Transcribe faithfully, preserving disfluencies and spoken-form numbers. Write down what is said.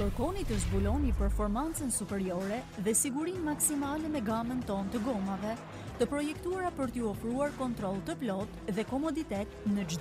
Kërkoni të zbuloni performancën superiore dhe sigurinë maksimale me gamën tonë të gomave, të projektuara për t'ju ofruar kontroll të plotë dhe komoditet në çdo